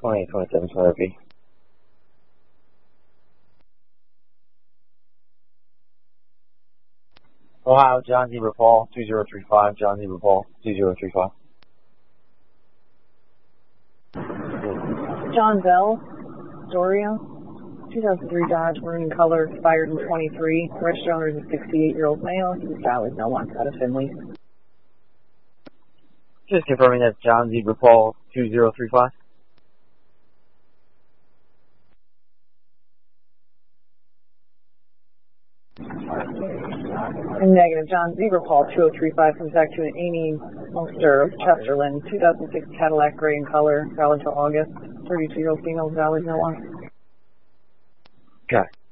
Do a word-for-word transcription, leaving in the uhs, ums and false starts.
twenty twenty-seven therapy. Ohio, John Zebra Paul, two zero three five, John Zebra Paul, two zero three five. John Bell, Astoria, two thousand three Dodge, maroon color, expired in twenty-three. Registered owner is a sixty-eight-year-old male. His style is no one out of Finley. Just confirming that's John Zebra Paul, two zero three five. Negative. John Zebra Paul, two oh three five, comes back to an Amy Monster of Chesterland, two thousand six Cadillac, gray in color, valid till August. thirty-two-year-old female, valid, no one. Got it.